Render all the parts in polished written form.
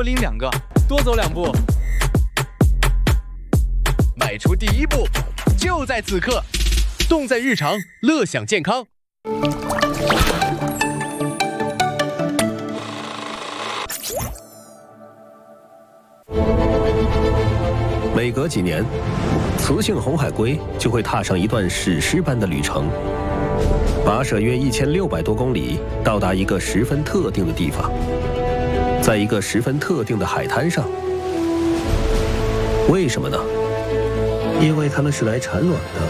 多拎2个，多走2步。迈出第1步，就在此刻。动在日常，乐享健康。 每隔几年，雌性红海龟就会踏上一段史诗般的旅程，跋涉约1600多公里，到达一个十分特定的地方，在一个十分特定的海滩上。为什么呢？因为它们是来产卵的，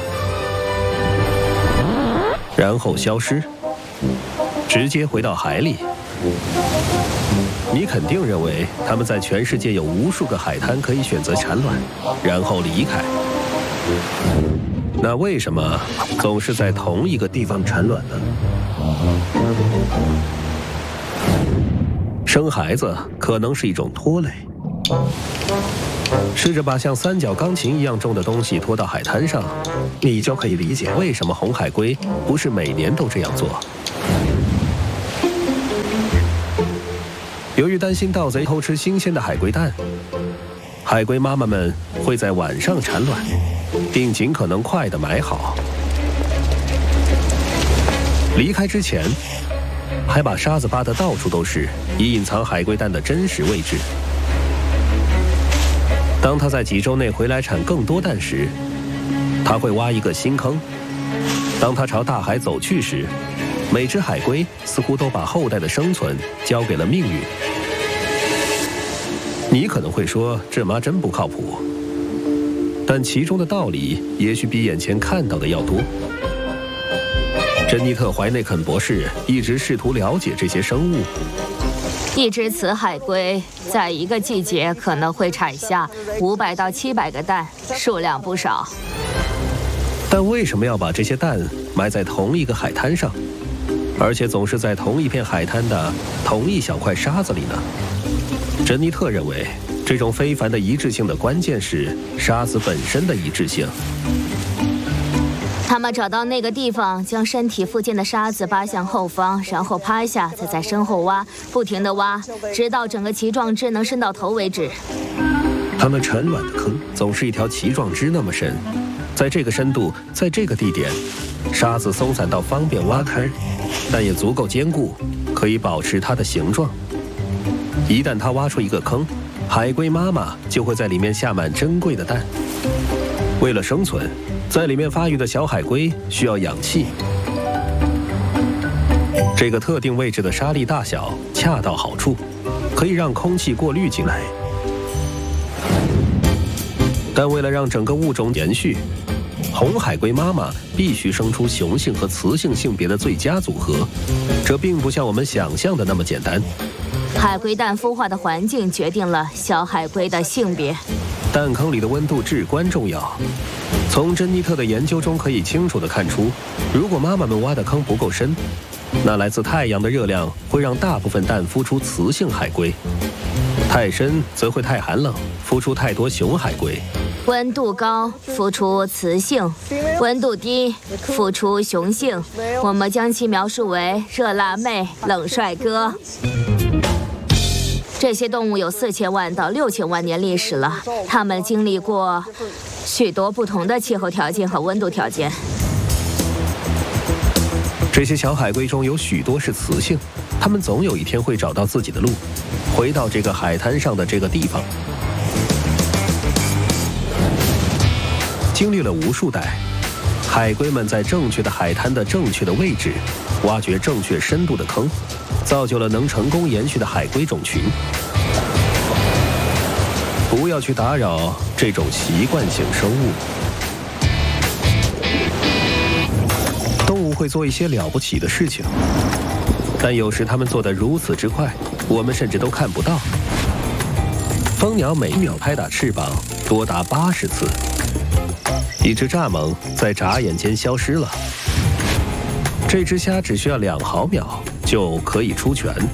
然后消失，直接回到海里。你肯定认为它们在全世界有无数个海滩可以选择产卵，然后离开。那为什么总是在同一个地方产卵呢？生孩子可能是一种拖累。试着把像三角钢琴一样重的东西拖到海滩上，你就可以理解为什么红海龟不是每年都这样做。由于担心盗贼偷吃新鲜的海龟蛋，海龟妈妈们会在晚上产卵，并尽可能快地埋好。离开之前，还把沙子扒得到处都是，以隐藏海龟蛋的真实位置。当它在几周内回来产更多蛋时，它会挖一个新坑。当它朝大海走去时，每只海龟似乎都把后代的生存交给了命运。你可能会说，这妈真不靠谱，但其中的道理也许比眼前看到的要多。珍妮特·怀内肯博士一直试图了解这些生物。 一只雌海龟在一个季节可能会产下500到700个蛋，数量不少。 但为什么要把这些蛋埋在同一个海滩上，而且总是在同一片海滩的同一小块沙子里呢？珍妮特认为，这种非凡的一致性的关键是沙子本身的一致性。 他们找到那个地方，将身体附近的沙子扒向后方，然后趴下，再在身后挖，不停地挖，直到整个鳍状肢能伸到头为止。 它们产卵的坑总是一条鳍状肢那么深，在这个深度，在这个地点，沙子松散到方便挖开，但也足够坚固，可以保持它的形状。一旦它挖出一个坑，海龟妈妈就会在里面下满珍贵的蛋。为了生存，在里面发育的小海龟需要氧气。这个特定位置的沙粒大小恰到好处，可以让空气过滤进来。但为了让整个物种延续，红海龟妈妈必须生出雄性和雌性性别的最佳组合。这并不像我们想象的那么简单。 海龟蛋孵化的环境决定了小海龟的性别。 蛋坑里的温度至关重要。从珍妮特的研究中可以清楚地看出，如果妈妈们挖的坑不够深，那来自太阳的热量会让大部分蛋孵出雌性海龟；太深则会太寒冷，孵出太多雄海龟。 温度高，孵出雌性；温度低，孵出雄性。我们将其描述为热辣妹、冷帅哥。这些动物有4000万到6000万年历史了，它们经历过许多不同的气候条件和温度条件。 这些小海龟中有许多是雌性，它们总有一天会找到自己的路，回到这个海滩上的这个地方。经历了无数代，海龟们在正确的海滩的正确的位置，挖掘正确深度的坑，造就了能成功延续的海龟种群。不要去打扰这种习惯性生物。动物会做一些了不起的事情，但有时它们做得如此之快，我们甚至都看不到。蜂鸟每秒拍打翅膀多达80次，一只蚱蜢在眨眼间消失了。这只虾只需要2毫秒就可以出拳，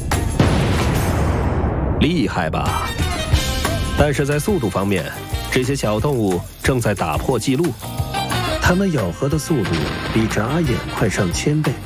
厉害吧？但是在速度方面，这些小动物正在打破纪录。它们咬合的速度比眨眼快上1000倍。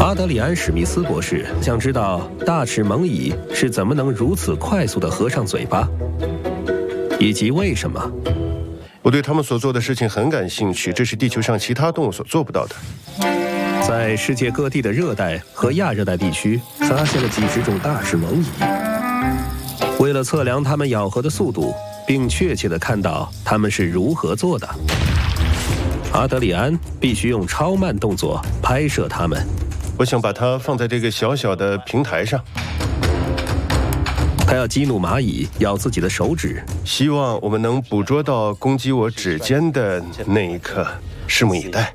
阿德里安·史密斯博士想知道大齿猛蚁是怎么能如此快速地合上嘴巴，以及为什么。 我对他们所做的事情很感兴趣，这是地球上其他动物所做不到的。 在世界各地的热带和亚热带地区，发现了几十种大齿猛蚁。为了测量它们咬合的速度，并确切地看到它们是如何做的，阿德里安必须用超慢动作拍摄它们。 我想把它放在这个小小的平台上。 他要激怒蚂蚁咬自己的手指， 希望我们能捕捉到攻击我指尖的那一刻，拭目以待。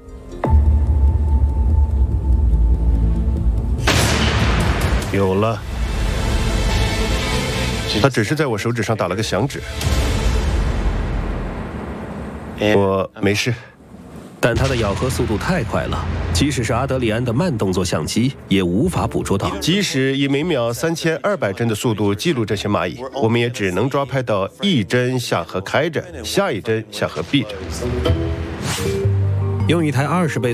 有了，他只是在我手指上打了个响指，我没事。 但它的咬合速度太快了，即使是阿德里安的慢动作相机也无法捕捉到。 即使以每秒3200帧的速度记录这些蚂蚁，我们也只能抓拍到一帧下颌开着，下一帧下颌闭着。 用一台20倍